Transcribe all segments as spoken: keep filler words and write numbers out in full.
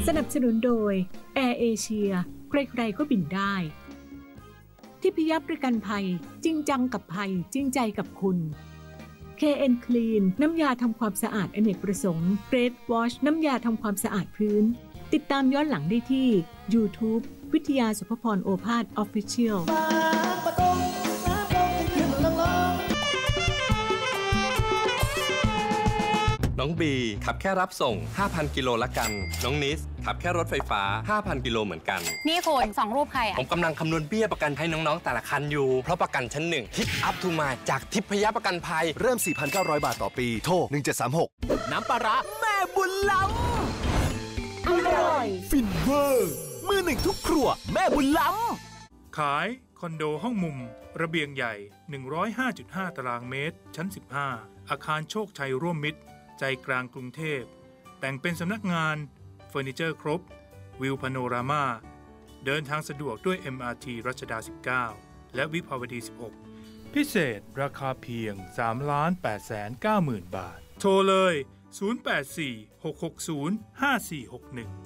สนับสนุนโดย Air Asia ใครๆก็บินได้ทิพยประกันภัยจริงจังกับภัยจริงใจกับคุณ เค เอ็น Clean น้ำยาทำความสะอาดอเนกประสงค์ Great Wash น้ำยาทำความสะอาดพื้นติดตามย้อนหลังได้ที่ YouTube วิทยาสุภพรโอภาส Official น้องบีขับแค่รับส่ง ห้าพัน กิโลละกันน้องนิสขับแค่รถไฟฟ้า ห้าพัน กิโลเหมือนกันนี่คุณสองรูปใครอ่ะผมกำลังคำนวณเบี้ยประกันให้น้องๆแต่ละคันอยู่เพราะประกันชั้นหนึ่งทิปอัพทูมาจากทิพยประกันภัยเริ่ม สี่พันเก้าร้อย บาทต่อปีโทรหนึ่งเจ็ดสามหกน้ำปลาร้าแม่บุญล้ำอร่อยฟินเวอร์มือหนึ่งทุกครัวแม่บุญล้ำขายคอนโดห้องมุมระเบียงใหญ่ หนึ่งร้อยห้าจุดห้า ตารางเมตรชั้นสิบห้าอาคารโชคชัยร่วมมิตรใจกลางกรุงเทพแบ่งเป็นสำนักงานเฟอร์นิเจอร์ครบวิวพาโนรามาเดินทางสะดวกด้วย เอ็ม อาร์ ที รัชดาสิบเก้าและวิภาวดีสิบหกพิเศษราคาเพียง สามล้านแปดแสนเก้าหมื่น บาทโทรเลยศูนย์ แปด สี่ หก หก ศูนย์ ห้า สี่ หก หนึ่ง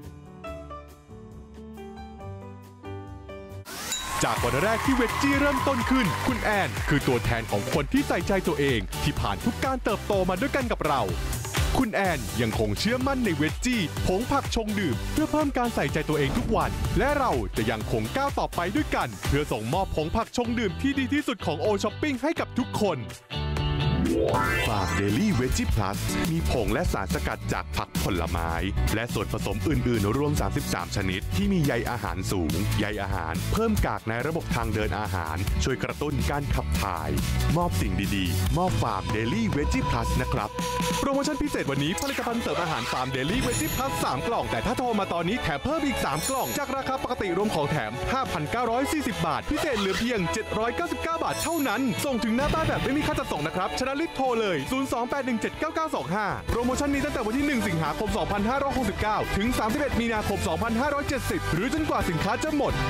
จากวันแรกที่เวจจี้เริ่มต้นขึ้นคุณแอนคือตัวแทนของคนที่ใส่ใจตัวเองที่ผ่านทุกการเติบโตมาด้วยกันกับเราคุณแอนยังคงเชื่อมั่นในเวจจี้ผงผักชงดื่มเพื่อเพิ่มการใส่ใจตัวเองทุกวันและเราจะยังคงก้าวต่อไปด้วยกันเพื่อส่งมอบผงผักชงดื่มที่ดีที่สุดของโอช้อปปิ้งให้กับทุกคนฝากเดลี่เวจจี้พลัสมีผงและสารสกัดจากผักผลไม้และส่วนผสมอื่นๆรวมสามสิบสามชนิดที่มีใยอาหารสูงใยอาหารเพิ่มกากในระบบทางเดินอาหารช่วยกระตุ้นการขับถ่ายมอบสิ่งดีๆมอบฟาร์มเดลี่เวจจี้พลัสนะครับโปรโมชั่นพิเศษวันนี้ผลิตภัณฑ์เสริมอาหารฟาร์มเดลี่เวจจี้พลัสสามกล่องแต่ถ้าโทรมาตอนนี้แถมเพิ่มอีกสามกล่องจากราคาปกติรวมของแถม ห้าพันเก้าร้อยสี่สิบ บาทพิเศษเหลือเพียงเจ็ดร้อยเก้าสิบเก้าบาทเท่านั้นส่งถึงหน้าบ้านแบบไม่มีค่าจัดส่งนะครับฉะนั้นรีบโทรเลยศูนย์ สอง แปด หนึ่ง เจ็ด เก้า เก้า สอง ห้าโปรโมชั่นนี้ตั้งแต่วันที่หนึ่งสิงหาคมสองพันห้าร้อยหกสิบเก้าถึงสามสิบเอ็ดมีนาคมสองพันห้าร้อยเจ็ดสิบหรือจนกว่าสินค้าจะหมด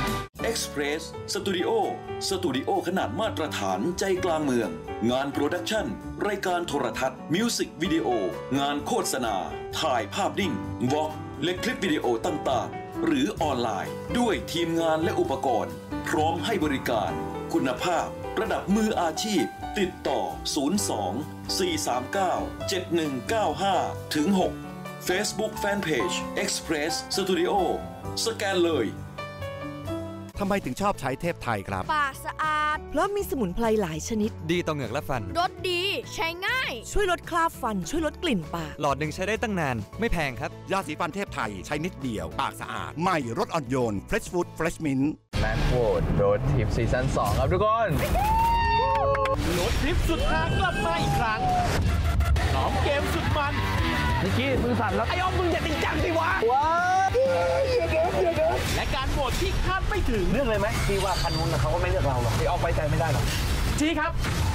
Express Studio สตูดิโอขนาดมาตรฐานใจกลางเมืองงานโปรดักชั่นรายการโทรทัศน์มิวสิกวิดีโองานโฆษณาถ่ายภาพนิ่งวอล์กและคลิปวิดีโอต่างๆหรือออนไลน์ด้วยทีมงานและอุปกรณ์พร้อมให้บริการคุณภาพระดับมืออาชีพติดต่อศูนย์ สอง สี่ สาม เก้า เจ็ด หนึ่ง เก้า ห้า ถึง หก Facebook Fanpage Express Studio สแกนเลยทำไมถึงชอบใช้เทพไทยครับปากสะอาดเพราะมีสมุนไพรหลายชนิดดีต่อเหงือกและฟันรสดีใช้ง่ายช่วยลดคราบฟันช่วยลดกลิ่นปากหลอดหนึ่งใช้ได้ตั้งนานไม่แพงครับยาสีฟันเทพไทยใช้นิดเดียวปากสะอาดใหม่รสอ่อนโยน Fresh Food Fresh Mint แม็กโวดโรดทริปซีซั่นสองครับทุกคนโรดทริปสุดฮากลับมาอีกครั้งพร้อมเกมสุดมันนิกกี้มือสั่นแล้วไอ้อ้อมมึงอย่าจริงจังสิวะว้าวอย่าเดินอย่าเดินและการโหวตที่คาดไม่ถึงเลือกเลยไหมพี่ว่าคันนู้นเขาก็ไม่เลือกเราหรอกพี่ออกไปใจไม่ได้หรอกชี้ครับ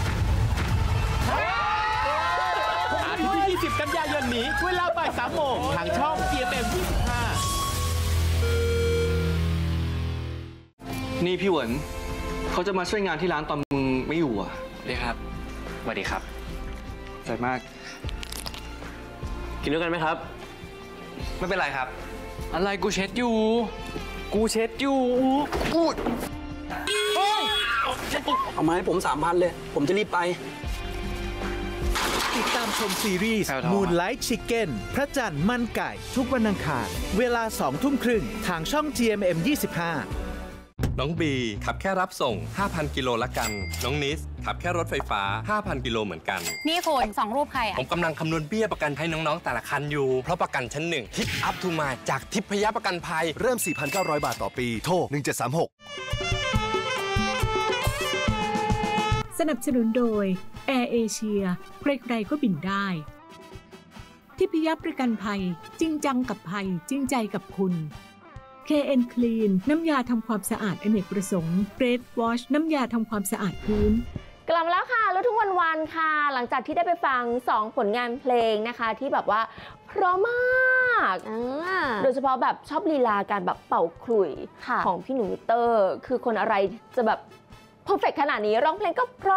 อาทิตย์ที่ยี่สิบกันยายนนี้เวลาบ่ายสามโมงทางช่อง จี เอ็ม เอ็ม ยี่สิบห้านี่พี่เหวินเขาจะมาช่วยงานที่ร้านตอนมึงไม่อยู่อ่ะเลยครับสวัสดีครับใจมากกินด้วยกันไหมครับไม่เป็นไรครับอะไรกูเช็ดอยู่กูเช็ดอยู่อู้เอามาให้ผมสามพันเลยผมจะรีบไปติดตามชมซีรีส์ Moonlight Chicken พระจันทร์มันไก่ทุกวันอังคารเวลาสองทุ่มครึ่งทางช่อง จี เอ็ม เอ็ม ยี่สิบห้าน้องบีขับแค่รับส่ง ห้าพัน กิโลละกันน้องนิสขับแค่รถไฟฟ้า ห้าพัน กิโลเหมือนกันนี่คุณสองรูปใครอ่ะผมกำลังคำนวณเบี้ยประกันให้น้องๆแต่ละคันอยู่เพราะประกันชั้นหนึ่งทิปอัพทูมาจากทิพยประกันภัยเริ่ม สี่พันเก้าร้อย บาทต่อปีโทรหนึ่งเจ็ดสามหกสนับสนุนโดย Air Asia ใครๆก็บินได้ทิพยประกันภัยจริงจังกับภัยจริงใจกับคุณ เค เอ็น Clean น้ำยาทำความสะอาดอเนกประสงค์ Great Wash น้ำยาทำความสะอาดพื้นกลับมาแล้วค่ะลูกทุ่งวันๆค่ะหลังจากที่ได้ไปฟังสองผลงานเพลงนะคะที่แบบว่าเพราะมากโดยเฉพาะแบบชอบลีลาการแบบเป่าขลุ่ยของพี่หนูมิเตอร์คือคนอะไรจะแบบเพอร์เฟกต์ขนาดนี้ร้องเพลงก็เพราะ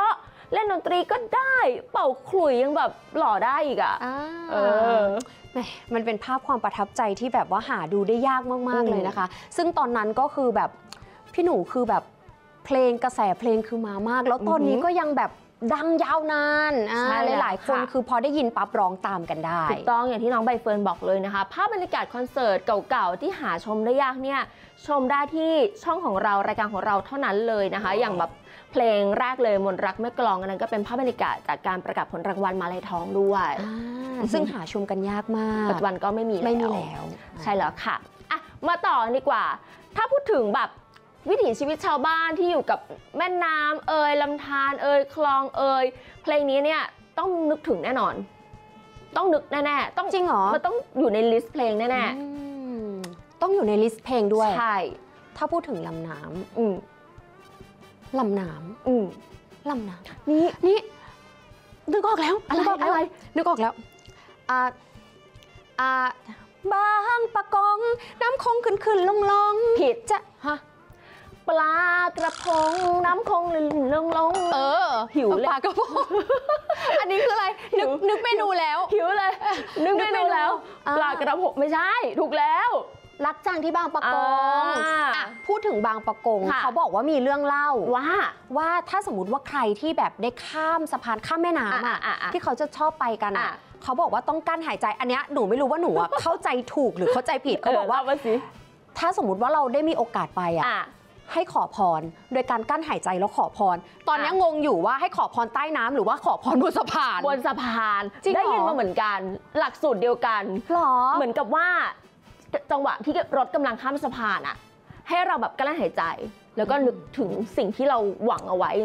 เล่นดนตรีก็ได้เป่าขลุ่ยยังแบบหล่อได้อีกอ่ะเออมันเป็นภาพความประทับใจที่แบบว่าหาดูได้ยากมากๆเลยนะคะซึ่งตอนนั้นก็คือแบบพี่หนูคือแบบเพลงกระแสเพลงคือมามากแล้วตอนนี้ก็ยังแบบดังยาวนานหลายๆคนคือพอได้ยินปั๊บร้องตามกันได้ถูกต้องอย่างที่น้องใบเฟิร์นบอกเลยนะคะภาพบรรยากาศคอนเสิร์ตเก่าๆที่หาชมได้ยากเนี่ยชมได้ที่ช่องของเรารายการของเราเท่านั้นเลยนะคะอย่างแบบเพลงแรกเลยมนรักไม่กลองอันนั้นก็เป็นภาพบรรยากาศจากการประกาศผลรางวัลมาลัยทองด้วยซึ่งหาชมกันยากมากปัจจุบันก็ไม่มีไม่มีแล้วใช่แล้วค่ะอ่ะมาต่อดีกว่าถ้าพูดถึงแบบวิถีชีวิตชาวบ้านที่อยู่กับแม่น้ำเอ่ยลำธารเอ่ยคลองเอ่ยเพลงนี้เนี่ยต้องนึกถึงแน่นอนต้องนึกแน่ๆต้องจริงเหรอมันต้องอยู่ในลิสต์เพลงแน่ๆต้องอยู่ในลิสต์เพลงด้วยใช่ถ้าพูดถึงลำน้ำอืมลำน้ำอืมลำน้ำนี่นี่นึกออกแล้วอะไรอะไรนึกออกแล้วอ่าอ่าบางปะกงน้ำคงขึ้นขึ้นลงลงผิดจะฮะปลากระพงน้ำคงลื่นลงลงเออหิวเลยปลากระพงอันนี้คืออะไรนึกนึกเมนูแล้วหิวเลยนึกเมนูแล้วปลากระพงไม่ใช่ถูกแล้วรักจังที่บางปะกงอ่ะพูดถึงบางปะกงเขาบอกว่ามีเรื่องเล่าว่าว่าถ้าสมมติว่าใครที่แบบได้ข้ามสะพานข้ามแม่น้ำอ่ะที่เขาจะชอบไปกันอ่ะเขาบอกว่าต้องกั้นหายใจอันเนี้ยหนูไม่รู้ว่าหนูเข้าใจถูกหรือเข้าใจผิดเขาบอกว่าถ้าสมมติว่าเราได้มีโอกาสไปอ่ะให้ขอพรโดยการกั้นหายใจแล้วขอพรตอนนี้งงอยู่ว่าให้ขอพรใต้น้ำหรือว่าขอพรบนสะพานบนสะพานได้ยินมาเหมือนกันหลักสูตรเดียวกันหรอเหมือนกับว่าจังหวะที่รถกำลังข้ามสะพานอ่ะให้เราแบบกั้นหายใจแล้วก็นึกถึงสิ่งที่เราหวังเอาไว้จ